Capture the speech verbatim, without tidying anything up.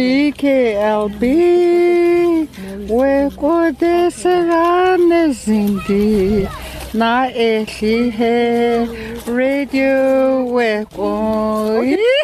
B K L B weko desegane zindi na ehlihe radio weko